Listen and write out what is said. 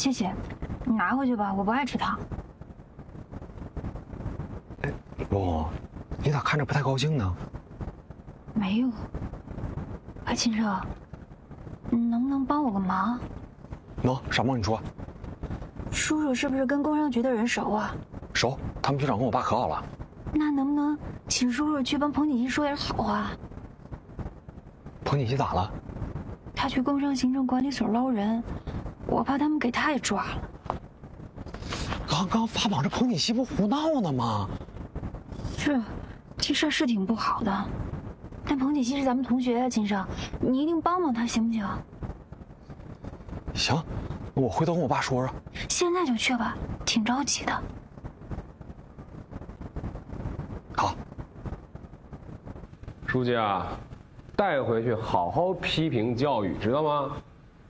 谢谢，你拿回去吧，我不爱吃糖。 哎，不，你咋看着不太高兴呢？ 没有。哎，秦少，你能不能帮我个忙？ 能，啥忙你说。 叔叔是不是跟工商局的人熟啊？ 熟，他们局长跟我爸可好了。 那能不能请叔叔去帮彭锦熙说点好话？ 彭锦熙咋了？ 他去工商行政管理所捞人，我怕他们给他也抓了。 刚刚发榜这彭锦熙不胡闹呢吗？ 是，这事儿是挺不好的。但彭锦熙是咱们同学啊，秦少，你一定帮帮他，行不行？ 行，我回头跟我爸说说。 现在就去吧，挺着急的。 好。 书记啊，带回去好好批评教育，知道吗？